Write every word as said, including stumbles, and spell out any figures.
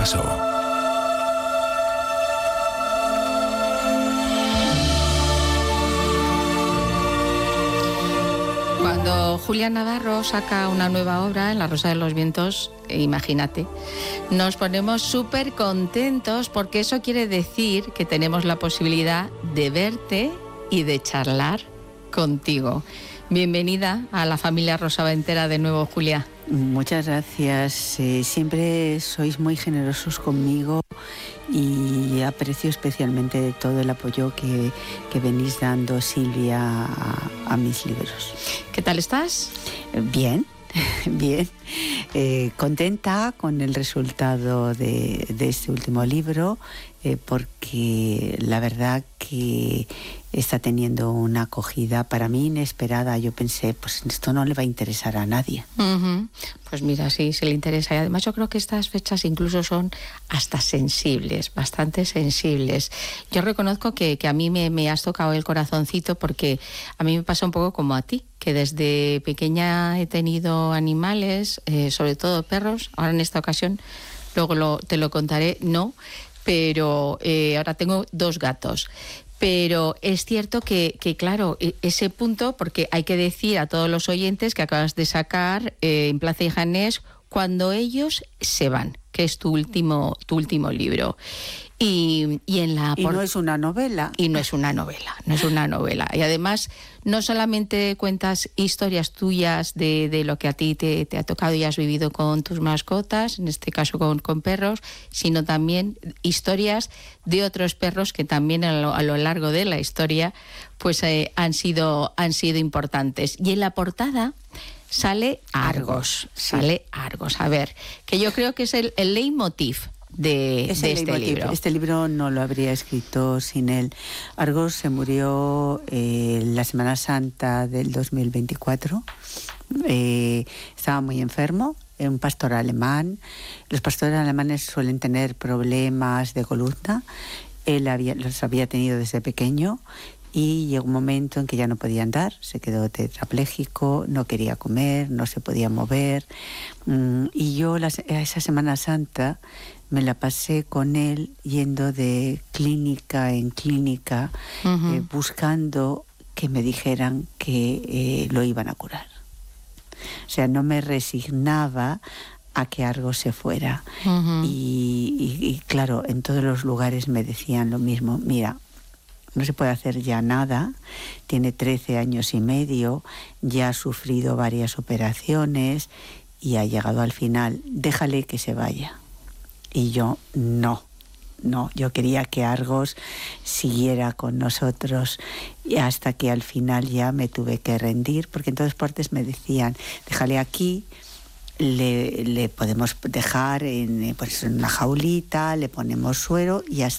Pasó. Cuando Julián Navarro saca una nueva obra en La Rosa de los Vientos, imagínate, nos ponemos súper contentos porque eso quiere decir que tenemos la posibilidad de verte y de charlar contigo. Bienvenida a la familia Rosaventera de nuevo, Julia. Muchas gracias. Eh, siempre sois muy generosos conmigo y aprecio especialmente todo el apoyo que, que venís dando, Silvia, a, a mis libros. ¿Qué tal estás? Bien, bien. Eh, contenta con el resultado de, de este último libro, eh, porque la verdad que está teniendo una acogida para mí inesperada. Yo pensé, pues esto no le va a interesar a nadie. Uh-huh. Pues mira, sí, se le interesa. Y además yo creo que estas fechas incluso son hasta sensibles, bastante sensibles. Yo reconozco que, que a mí me, me has tocado el corazoncito porque a mí me pasa un poco como a ti, que desde pequeña he tenido animales, eh, sobre todo perros. Ahora en esta ocasión, luego lo, te lo contaré, no, pero eh, ahora tengo dos gatos. Pero es cierto que, que, claro, ese punto, porque hay que decir a todos los oyentes que acabas de sacar eh, en Plaza y Janés, Cuando ellos se van, que es tu último, tu último libro. Y, y, en la y no es una novela. Y no es una novela, no es una novela. Y además, no solamente cuentas historias tuyas de, de lo que a ti te, te ha tocado y has vivido con tus mascotas, en este caso con, con perros, sino también historias de otros perros que también a lo, a lo largo de la historia pues eh, han sido, han sido importantes. Y en la portada sale Argos, sale Argos. A ver, que yo creo que es el, el leitmotiv de, es de el este leitmotiv. libro. Este libro no lo habría escrito sin él. Argos se murió eh, la Semana Santa del dos mil veinticuatro. Eh, estaba muy enfermo, un pastor alemán. Los pastores alemanes suelen tener problemas de columna. Él había, los había tenido desde pequeño. Y llegó un momento en que ya no podía andar, se quedó tetrapléjico, no quería comer, no se podía mover. Y yo la, esa Semana Santa me la pasé con él yendo de clínica en clínica, uh-huh. eh, buscando que me dijeran que eh, lo iban a curar. O sea, no me resignaba a que Argos se fuera. Uh-huh. y, y, y claro, en todos los lugares me decían lo mismo, mira, no se puede hacer ya nada, tiene trece años y medio, ya ha sufrido varias operaciones y ha llegado al final, déjale que se vaya. Y yo, no, no, yo quería que Argos siguiera con nosotros y hasta que al final ya me tuve que rendir, porque en todas partes me decían, déjale aquí, le, le podemos dejar en, pues, en una jaulita, le ponemos suero y hasta